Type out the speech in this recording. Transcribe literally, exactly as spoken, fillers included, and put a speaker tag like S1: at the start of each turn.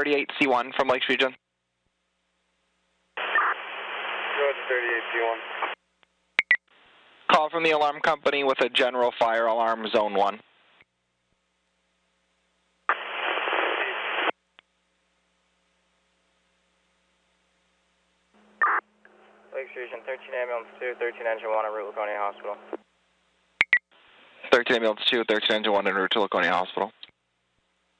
S1: thirty-eight C one from Lakes Region.
S2: Roger, thirty-eight C one.
S1: Call from the alarm company with a general fire alarm, zone one.
S2: Lakes Region, thirteen ambulance two, thirteen engine one en route to Laconia Hospital.
S1: thirteen ambulance two, thirteen engine one en route to Laconia Hospital.